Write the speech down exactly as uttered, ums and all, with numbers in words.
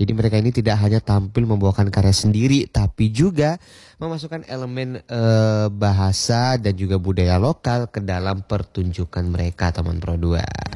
Jadi mereka ini tidak hanya tampil membawakan karya sendiri, tapi juga memasukkan elemen eh, bahasa dan juga budaya lokal ke dalam pertunjukan mereka, teman Pro dua.